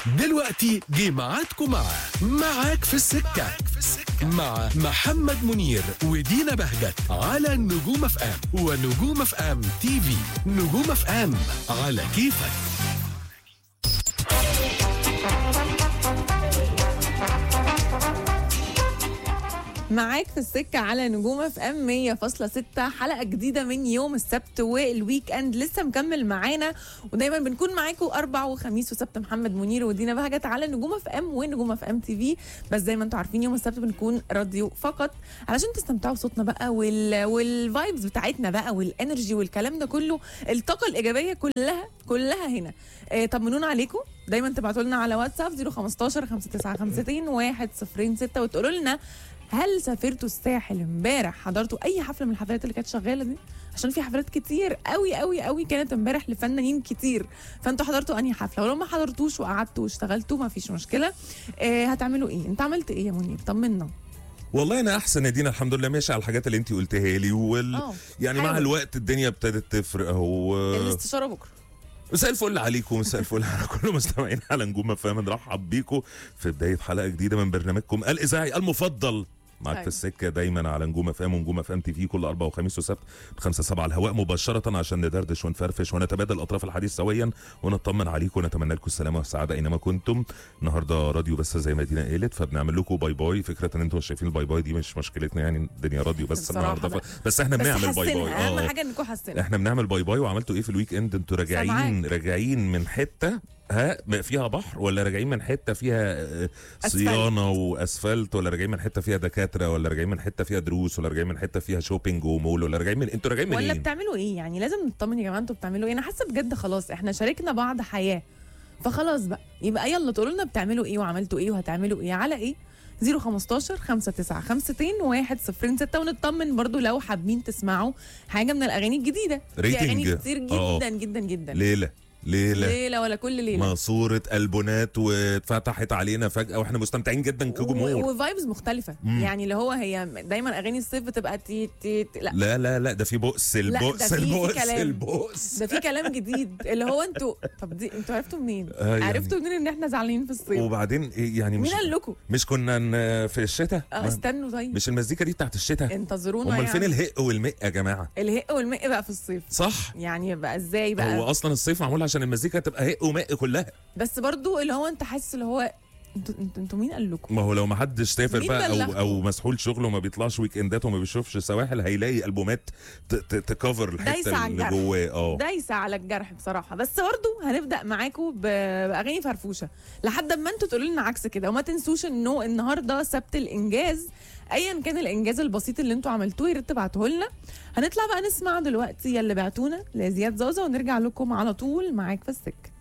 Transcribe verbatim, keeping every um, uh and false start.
دلوقتي جه ميعادكم مع معاك في السكة مع محمد منير ودينا بهجت على نجوم اف ام ونجوم اف ام تي في. نجوم اف ام على كيفك. معاك في السكة على نجوم اف ام مية فاصلة ستة، حلقة جديدة من يوم السبت والويك اند لسه مكمل معانا، ودايما بنكون معاكم اربع وخميس وسبت محمد منير ودينا بهجت على نجوم اف ام ونجوم اف ام تي في. بس زي ما انتم عارفين يوم السبت بنكون راديو فقط علشان تستمتعوا بصوتنا بقى وال... والفايبز بتاعتنا بقى والانرجي والكلام ده كله، الطاقة الإيجابية كلها كلها هنا. اه طمنونا عليكم، دايما تبعتوا لنا على واتساب صفر خمستاشر خمسة تسعة خمسة واحد صفر ستة وتقولوا لنا هل سافرتوا الساحل امبارح، حضرتوا اي حفله من الحفلات اللي كانت شغاله دي؟ عشان في حفلات كتير قوي قوي قوي كانت امبارح لفنانين كتير، فانتوا حضرتوا انهي حفله؟ ولو ما حضرتوش وقعدتوا واشتغلتوا ما فيش مشكله. آه هتعملوا ايه؟ انت عملت ايه يا منير؟ طمنا. والله انا احسن يا دينا، الحمد لله ماشي على الحاجات اللي انت قلتها لي وال... يعني حاول. مع الوقت الدنيا ابتدت تفرق اهو. الاستشاره بكره. مساء الفل عليكم، مساء الفل على كل مستمعين على نجوم اف ام. نرحب بيكم في بدايه حلقه جديده من برنامجكم الاذاعي المفضل معاك في السكه، دايما على نجوم اف ام ونجوم اف ام تي في، كل اربعة وخميس وسبت خمسة سبعة على الهواء مباشره عشان ندردش ونفرفش ونتبادل اطراف الحديث سويا ونطمن عليكم ونتمنى لكم السلامه والسعاده اينما كنتم. النهارده راديو بس زي ما دينا قالت، فبنعمل لكم باي باي. فكره ان انتم شايفين الباي باي دي مش مشكلتنا، يعني الدنيا راديو بس النهارده ف... بس احنا بس بنعمل باي باي. اهم حاجه انكم حاسين احنا بنعمل باي باي. وعملتوا ايه في الويك اند؟ انتوا راجعين راجعين من حته ها فيها بحر، ولا راجعين من حته فيها صيانه واسفلت، ولا راجعين من حته فيها دكاتره، ولا راجعين من حته فيها دروس، ولا راجعين من حته فيها شوبينج ومول، ولا راجعين من انتوا راجعين من ولا ايه؟ بتعملوا ايه؟ يعني لازم نطمن يا جماعه، انتوا بتعملوا ايه؟ انا حاسه بجد خلاص احنا شاركنا بعض حياه، فخلاص بقى يبقى يلا تقولوا لنا بتعملوا ايه وعملتوا ايه وهتعملوا ايه على ايه. صفر خمستاشر خمسة تسعة خمسة واحد صفر ستة، ونطمن برضو لو حابين تسمعوا حاجه من الاغاني الجديده. في اغاني كتير جدا أوه. جدا جدا. ليله ليلة ليلة ولا كل ليلة ماسورة ألبومات واتفتحت علينا فجأة واحنا مستمتعين جدا كجمهور، وفايبز مختلفة. مم. يعني اللي هو هي دايما أغاني الصيف بتبقى تي تي لا لا لا لا ده في بؤس البؤس البؤس البؤس ده في كلام جديد اللي هو انتوا طب دي انتوا عرفتوا منين؟ آه يعني عرفتوا منين ان احنا زعلانين في الصيف؟ وبعدين يعني مين قال لكم؟ مش كنا في الشتاء؟ اه استنوا طيب، مش المزيكا دي بتاعت الشتاء؟ انتظرونا. امال يعني فين الهق والمق يا جماعة؟ الهق والمق بقى في الصيف صح؟ يعني بقى ازاي بقى؟ هو اصلا الصيف معمول عشان المزيكا تبقى هق ومق كلها، بس برضو اللي هو انت حاسس اللي هو انتوا انتوا انتو مين قال لكم؟ ما هو لو ما حدش سافر بقى او او مسحول شغله وما بيطلعش ويك اندات وما بيشوفش سواحل، هيلاقي البومات تكفر الحته اللي جواه. اه دايسه على الجرح بصراحه. بس برضو هنبدا معاكم باغاني فرفوشه لحد ما انتوا تقولوا لنا عكس كده. وما تنسوش انه النهارده سبت الانجاز، ايا كان الانجاز البسيط اللي انتوا عملتوه يا ريت تبعتوه لنا. هنطلع بقى نسمع دلوقتي يلي بعتونا لزياد زوزة ونرجع لكم على طول معاك في السكه.